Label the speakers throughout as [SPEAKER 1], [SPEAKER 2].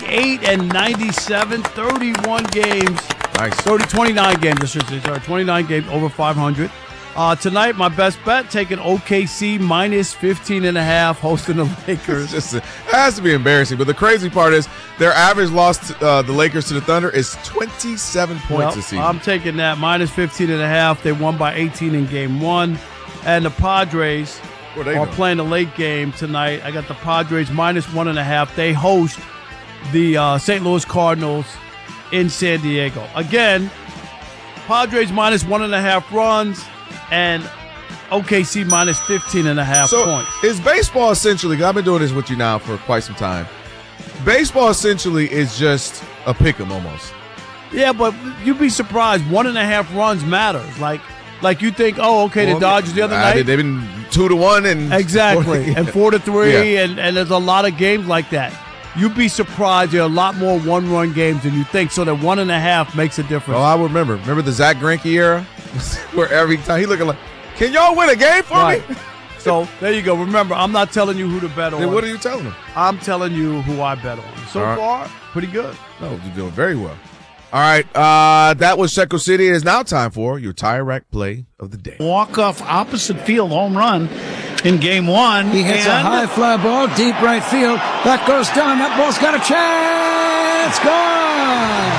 [SPEAKER 1] 98-97, 31 games.
[SPEAKER 2] Nice.
[SPEAKER 1] 29 games, I should say. Sorry, 29 games, over 500. Tonight, my best bet, taking OKC minus 15.5, hosting the Lakers.
[SPEAKER 2] It has to be embarrassing. But the crazy part is their average loss to the Lakers to the Thunder is 27 points this season.
[SPEAKER 1] I'm taking that, minus 15.5. They won by 18 in game one. And the Padres are playing a late game tonight. I got the Padres minus 1.5. They host the St. Louis Cardinals in San Diego. Again, Padres minus 1.5 runs and OKC minus 15.5 points.
[SPEAKER 2] Is baseball essentially, because I've been doing this with you now for quite some time, baseball essentially is just a pick'em almost.
[SPEAKER 1] Yeah, but you'd be surprised. 1.5 runs matters. Like you think, the Dodgers the other night.
[SPEAKER 2] They've been 2-1 and
[SPEAKER 1] exactly, and 4-3, and there's a lot of games like that. You'd be surprised. There are a lot more one-run games than you think. So that 1.5 makes a difference.
[SPEAKER 2] Oh, I remember. Remember the Zach Greinke era, where every time he looking like, "Can y'all win a game for me?"
[SPEAKER 1] So there you go. Remember, I'm not telling you who to bet on.
[SPEAKER 2] Then what are you telling them?
[SPEAKER 1] I'm telling you who I bet on. So far, pretty good.
[SPEAKER 2] No, you're doing very well. All right, that was Checo City. It is now time for your Tire Rack play of the day.
[SPEAKER 3] Walk-off opposite field home run in game one.
[SPEAKER 4] He hits a high fly ball, deep right field. That goes down. That ball's got a chance. Gone.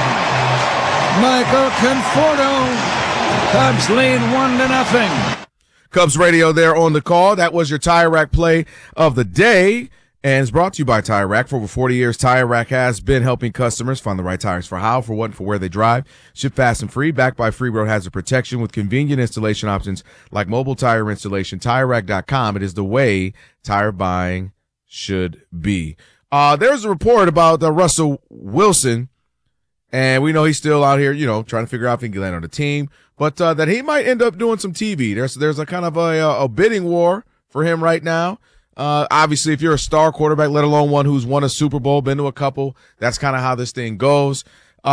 [SPEAKER 4] Michael Conforto. Cubs lead 1-0.
[SPEAKER 2] Cubs radio there on the call. That was your Tire Rack play of the day. And it's brought to you by Tire Rack. For over 40 years, Tire Rack has been helping customers find the right tires for how, for what, and for where they drive. Ship fast and free, backed by free road hazard protection with convenient installation options like mobile tire installation. TireRack.com. It is the way tire buying should be. There's a report about Russell Wilson, and we know he's still out here, trying to figure out if he can land on the team, but that he might end up doing some TV. There's a kind of a bidding war for him right now. Obviously, if you're a star quarterback, let alone one who's won a Super Bowl, been to a couple, that's kind of how this thing goes.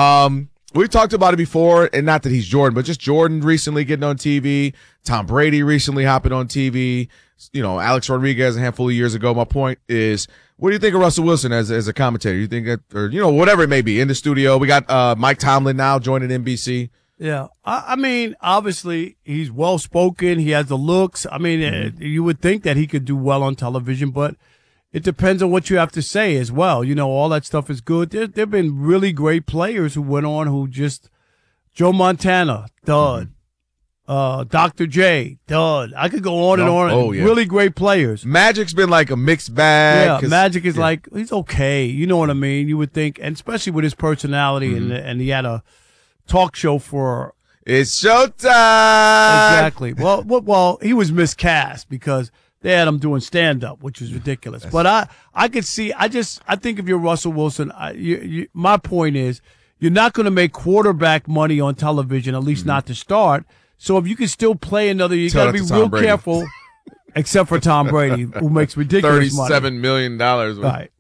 [SPEAKER 2] We've talked about it before, and not that he's Jordan, but just Jordan recently getting on TV, Tom Brady recently hopping on TV, Alex Rodriguez a handful of years ago. My point is, what do you think of Russell Wilson as a commentator? You think that, or, whatever it may be, in the studio? We got Mike Tomlin now joining NBC.
[SPEAKER 1] Yeah. I mean, obviously, he's well-spoken. He has the looks. I mean, you would think that he could do well on television, but it depends on what you have to say as well. All that stuff is good. There have been really great players who went on who just – Joe Montana, dud. Dr. J, dud. I could go on and on.
[SPEAKER 2] Oh, yeah.
[SPEAKER 1] Really great players.
[SPEAKER 2] Magic's been like a mixed bag.
[SPEAKER 1] Yeah, Magic is like – he's okay. You know what I mean? You would think – and especially with his personality, and he had a – talk show for
[SPEAKER 2] it's showtime.
[SPEAKER 1] Exactly. Well, he was miscast because they had him doing stand up, which was ridiculous. But I could see. I think if you're Russell Wilson, my point is you're not going to make quarterback money on television, at least not to start. So if you can still play another, you got to be real careful. Except for Tom Brady, who makes ridiculous money.
[SPEAKER 2] $37 million.
[SPEAKER 1] Right.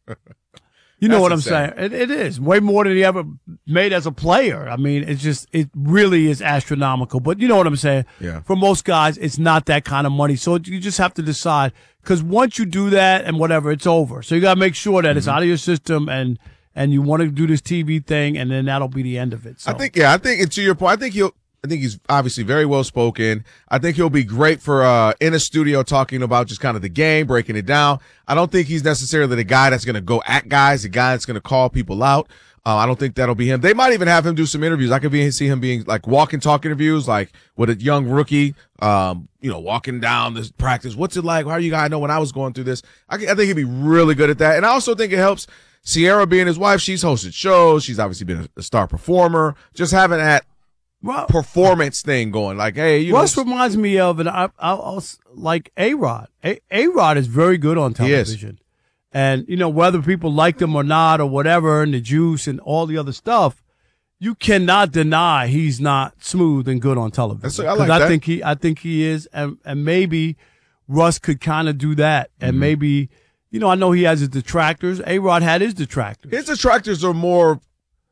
[SPEAKER 1] You know what I'm saying? It is way more than he ever made as a player. I mean, it really is astronomical. But you know what I'm saying?
[SPEAKER 2] Yeah.
[SPEAKER 1] For most guys, it's not that kind of money. So you just have to decide, because once you do that and whatever, it's over. So you got to make sure that it's out of your system and you want to do this TV thing, and then that'll be the end of it. So.
[SPEAKER 2] I think to your point, I think he's obviously very well spoken. I think he'll be great for in a studio talking about just kind of the game, breaking it down. I don't think he's necessarily the guy that's going to go at guys, the guy that's going to call people out. I don't think that'll be him. They might even have him do some interviews. I could see him being like walk and talk interviews, like with a young rookie, walking down this practice. What's it like? How do you guys know when I was going through this? I think he'd be really good at that. And I also think it helps Sierra being his wife. She's hosted shows. She's obviously been a star performer. Just having that performance thing going, like, hey,
[SPEAKER 1] Russ reminds me of, and I'll like A-Rod. A-Rod is very good on television, and whether people like him or not or whatever, and the juice and all the other stuff, you cannot deny he's not smooth and good on television. I think he is, and maybe Russ could kind of do that, and maybe I know he has his detractors. A-Rod had his detractors.
[SPEAKER 2] His detractors are more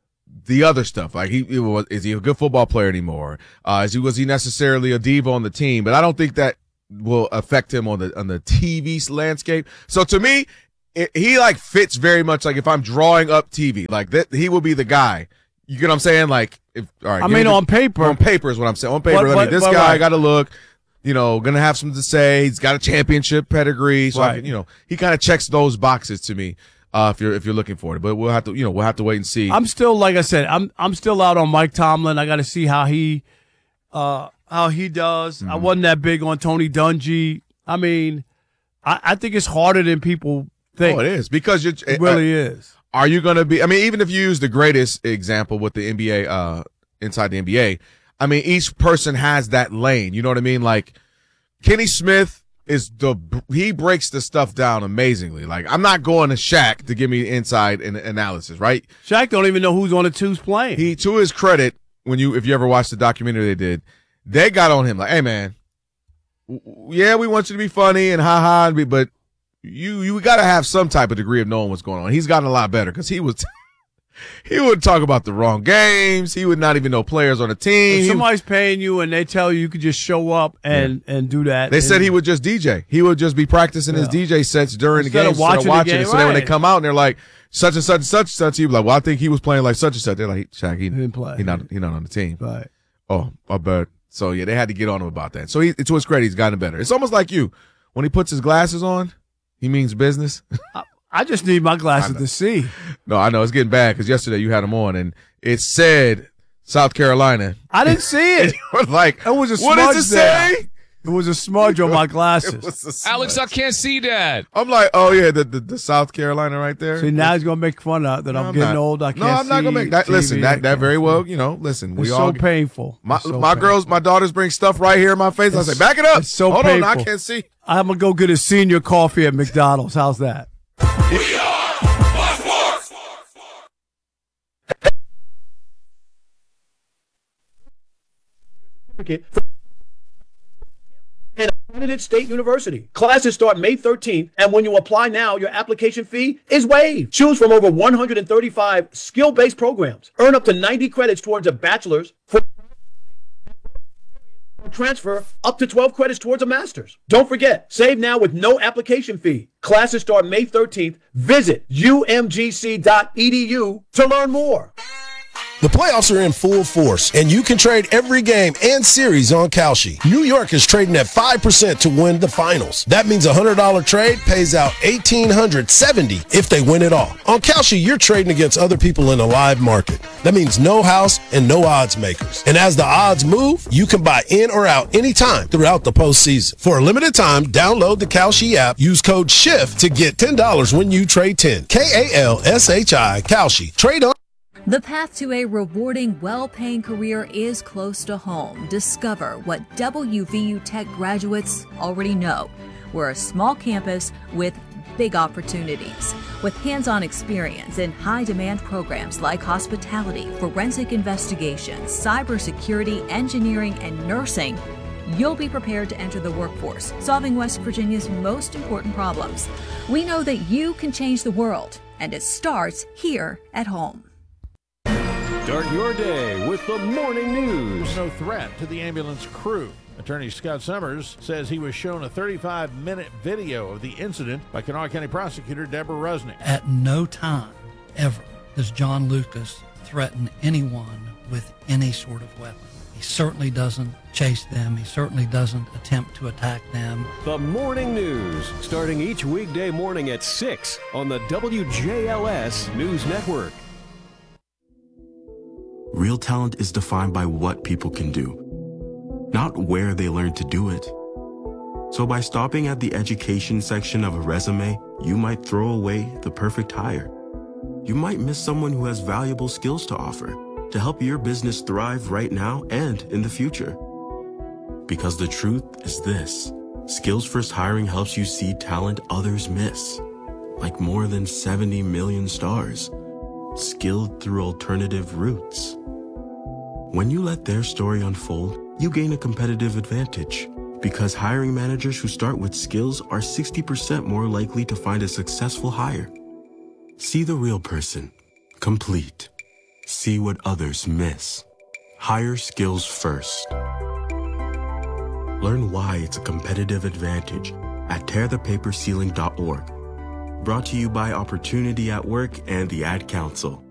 [SPEAKER 2] the other stuff, like is he a good football player anymore? Was he necessarily a diva on the team? But I don't think that will affect him on the TV landscape. So to me, he like fits very much like if I'm drawing up TV, like that, he will be the guy. You get what I'm saying? Like,
[SPEAKER 1] on paper.
[SPEAKER 2] On paper is what I'm saying. On paper, this guy got to look, gonna have something to say. He's got a championship pedigree. So, he kind of checks those boxes to me. If you're looking for it, but we'll have to wait and see.
[SPEAKER 1] I'm still, like I said, I'm still out on Mike Tomlin. I got to see how he does. Mm-hmm. I wasn't that big on Tony Dungy. I mean, I think it's harder than people think.
[SPEAKER 2] Oh, it is because
[SPEAKER 1] it really is.
[SPEAKER 2] Are you going to be? I mean, even if you use the greatest example with the NBA, inside the NBA, I mean, each person has that lane. You know what I mean? Like Kenny Smith. He breaks the stuff down amazingly. Like, I'm not going to Shaq to give me inside analysis, right?
[SPEAKER 1] Shaq don't even know who's on the twos playing.
[SPEAKER 2] He, to his credit, if you ever watched the documentary they did, they got on him like, hey man, yeah, we want you to be funny and ha-ha, but you got to have some type of degree of knowing what's going on. He's gotten a lot better because he would talk about the wrong games. He would not even know players on the team.
[SPEAKER 1] If somebody's paying you and they tell you could just show up and do that.
[SPEAKER 2] They said he would just DJ. He would just be practicing his DJ sets during the game. Instead of watching it. So then when they come out and they're like, such and such and such and such, he'd be like, well, I think he was playing like such and such. They're like, Shaq, he didn't play. He's not on the team.
[SPEAKER 1] Right.
[SPEAKER 2] Oh, I bet. So, yeah, they had to get on him about that. So, to his credit, he's gotten better. It's almost like you. When he puts his glasses on, he means business.
[SPEAKER 1] I just need my glasses to see.
[SPEAKER 2] No, I know. It's getting bad because yesterday you had them on, and it said South Carolina.
[SPEAKER 1] I didn't see it.
[SPEAKER 2] Like,
[SPEAKER 1] it was a smudge.
[SPEAKER 2] What does it say?
[SPEAKER 1] It was a smudge on my glasses.
[SPEAKER 5] Alex, I can't see that.
[SPEAKER 2] I'm like, oh, yeah, the South Carolina right there.
[SPEAKER 1] See, now he's going to make fun of that I'm getting old. I can't see. No,
[SPEAKER 2] I'm not going to make that. Listen, that very well, listen.
[SPEAKER 1] It's so painful.
[SPEAKER 2] My girls, my daughters bring stuff right here in my face. I say, back it up.
[SPEAKER 1] It's so
[SPEAKER 2] Hold
[SPEAKER 1] painful.
[SPEAKER 2] on, I can't see.
[SPEAKER 1] I'm going to go get a senior coffee at McDonald's. How's that?
[SPEAKER 6] We are Fox Sports.
[SPEAKER 7] And Accredited State University. Classes start May 13th, and when you apply now, your application fee is waived. Choose from over 135 skill-based programs. Earn up to 90 credits towards a bachelor's. Transfer up to 12 credits towards a master's. Don't forget, save now with no application fee. Classes start May 13th. Visit umgc.edu to learn more.
[SPEAKER 8] The playoffs are in full force, and you can trade every game and series on Kalshi. New York is trading at 5% to win the finals. That means a $100 trade pays out $1,870 if they win it all. On Kalshi, you're trading against other people in a live market. That means no house and no odds makers. And as the odds move, you can buy in or out anytime throughout the postseason. For a limited time, download the Kalshi app. Use code SHIFT to get $10 when you trade 10. Kalshi. Kalshi. Trade on.
[SPEAKER 9] The path to a rewarding, well-paying career is close to home. Discover what WVU Tech graduates already know. We're a small campus with big opportunities. With hands-on experience in high-demand programs like hospitality, forensic investigations, cybersecurity, engineering, and nursing, you'll be prepared to enter the workforce, solving West Virginia's most important problems. We know that you can change the world, and it starts here at home.
[SPEAKER 10] Start your day with the morning news.
[SPEAKER 11] No threat to the ambulance crew. Attorney Scott Summers says he was shown a 35-minute video of the incident by Kanawha County Prosecutor Deborah Rusnick.
[SPEAKER 12] At no time, ever, does John Lucas threaten anyone with any sort of weapon. He certainly doesn't chase them. He certainly doesn't attempt to attack them.
[SPEAKER 10] The morning news, starting each weekday morning at 6 on the WJLS News Network.
[SPEAKER 13] Real talent is defined by what people can do, not where they learn to do it. So by stopping at the education section of a resume, you might throw away the perfect hire. You might miss someone who has valuable skills to offer to help your business thrive right now and in the future. Because the truth is this: Skills First Hiring helps you see talent others miss, like more than 70 million stars, skilled through alternative routes. When you let their story unfold, you gain a competitive advantage, because hiring managers who start with skills are 60% more likely to find a successful hire. See the real person, complete. See what others miss. Hire skills first. Learn why it's a competitive advantage at tearthepaperceiling.org. Brought to you by Opportunity at Work and the Ad Council.